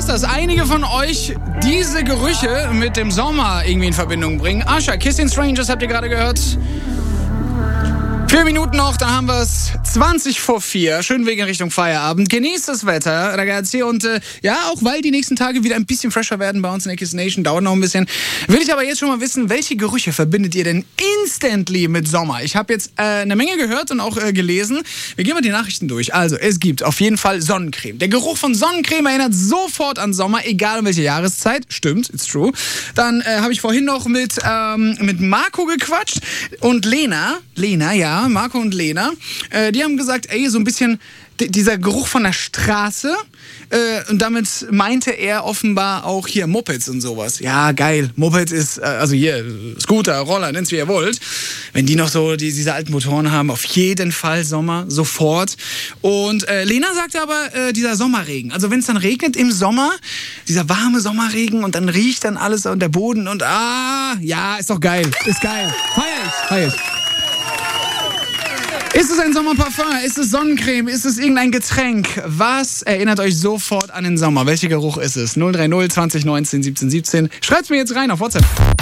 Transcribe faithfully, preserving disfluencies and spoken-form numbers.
weiß, dass einige von euch diese Gerüche mit dem Sommer irgendwie in Verbindung bringen. Usher, Kissing Strangers habt ihr gerade gehört. Vier Minuten noch, dann haben wir es zwanzig vor vier. Schön Weg in Richtung Feierabend. Genießt das Wetter, ragazzi. Und äh, ja, auch weil die nächsten Tage wieder ein bisschen fresher werden bei uns in der Kiss Nation, dauert noch ein bisschen, will ich aber jetzt schon mal wissen, welche Gerüche verbindet ihr denn instantly mit Sommer? Ich habe jetzt äh, eine Menge gehört und auch äh, gelesen. Wir gehen mal die Nachrichten durch. Also, es gibt auf jeden Fall Sonnencreme. Der Geruch von Sonnencreme erinnert sofort an Sommer, egal um welche Jahreszeit. Stimmt, it's true. Dann äh, habe ich vorhin noch mit, ähm, mit Marco gequatscht und Lena, Lena, ja, Marco und Lena, äh, die haben gesagt, ey, so ein bisschen d- dieser Geruch von der Straße, äh, und damit meinte er offenbar auch hier Mopeds und sowas. Ja, geil, Moped ist, äh, also hier, Scooter, Roller, nennt's wie ihr wollt. Wenn die noch so die, diese alten Motoren haben, auf jeden Fall Sommer, sofort. Und äh, Lena sagte aber, äh, dieser Sommerregen, also wenn es dann regnet im Sommer, dieser warme Sommerregen und dann riecht dann alles und der Boden und ah, ja, ist doch geil, ist geil, feier ich, feier ich. Ist es ein Sommerparfum? Ist es Sonnencreme? Ist es irgendein Getränk? Was erinnert euch sofort an den Sommer? Welcher Geruch ist es? null drei null zwanzig neunzehn siebzehn siebzehn. Schreibt's mir jetzt rein auf WhatsApp.